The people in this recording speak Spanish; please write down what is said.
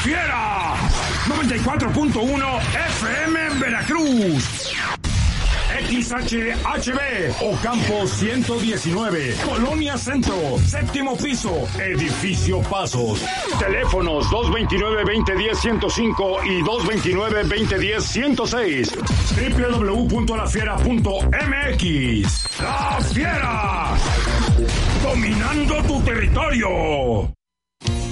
Fiera 94.1 FM en Veracruz. XHHB, Ocampo 119, Colonia Centro, séptimo piso, Edificio Pasos. Teléfonos 229-2010-105 y 229-2010-106. www.lafiera.mx. ¡La Fiera! Dominando tu territorio.